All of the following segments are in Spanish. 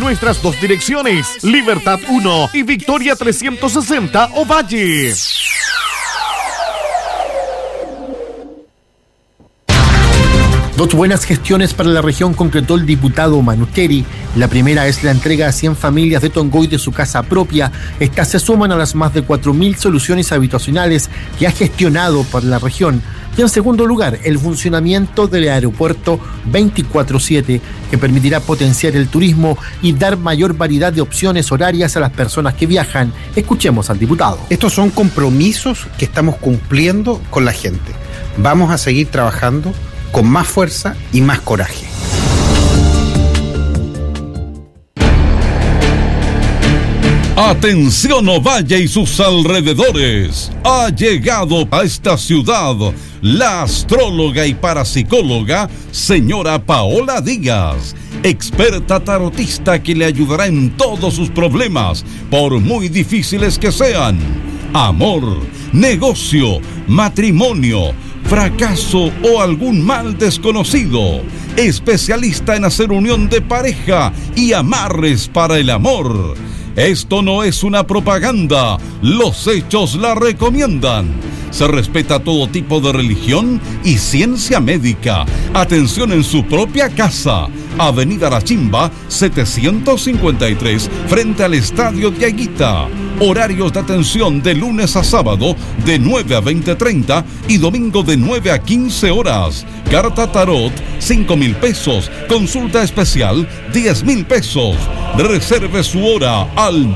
nuestras dos direcciones, Libertad 1 y Victoria 360 Ovalle. Dos buenas gestiones para la región concretó el diputado Manusteri. La primera es la entrega a 100 familias de Tongoy de su casa propia. Estas se suman a las más de 4.000 soluciones habitacionales que ha gestionado para la región. Y en segundo lugar, el funcionamiento del aeropuerto 24/7, que permitirá potenciar el turismo y dar mayor variedad de opciones horarias a las personas que viajan. Escuchemos al diputado. Estos son compromisos que estamos cumpliendo con la gente. Vamos a seguir trabajando con más fuerza y más coraje. Atención Ovalle y sus alrededores. Ha llegado a esta ciudad la astróloga y parapsicóloga señora Paola Díaz, experta tarotista que le ayudará en todos sus problemas, por muy difíciles que sean. Amor, negocio, matrimonio, fracaso o algún mal desconocido. Especialista en hacer unión de pareja y amarres para el amor. Esto no es una propaganda, los hechos la recomiendan. Se respeta todo tipo de religión y ciencia médica. Atención en su propia casa. Avenida La Chimba, 753, frente al Estadio de Aguita. Horarios de atención de lunes a sábado de 9 a 20:30 y domingo de 9 a 15 horas. Carta Tarot, 5,000 pesos. Consulta especial, 10,000 pesos. Reserve su hora al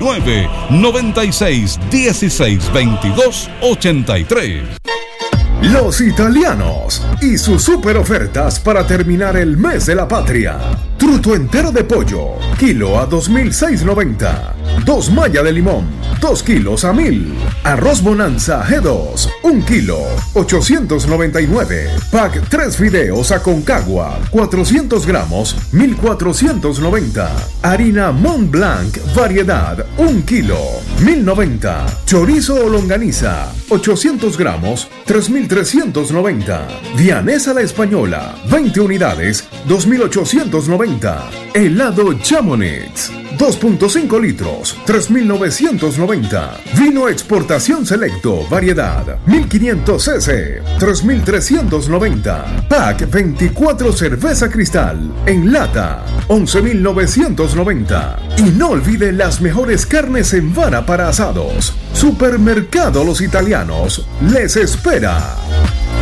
996-16-22-83. Los italianos y sus super ofertas para terminar el mes de la patria. Truto entero de pollo, kilo a 2.690. 2 malla de limón, 2 kilos a 1.000. Arroz Bonanza G2, 1 kilo, 899. Pack 3 fideos Aconcagua, 400 gramos, 1.490. Harina Mont Blanc, variedad, 1 kilo, 1.090. Chorizo o longaniza, 800 gramos, 3.390. Vianesa la española, 20 unidades, 2.890. Helado Chamonix, 2.5 litros, 3.990. Vino exportación selecto, variedad, 1.500 cc, 3.390. Pack 24 cerveza cristal, en lata, 11.990. Y no olvide las mejores carnes en vara para asados. Supermercado Los Italianos les espera.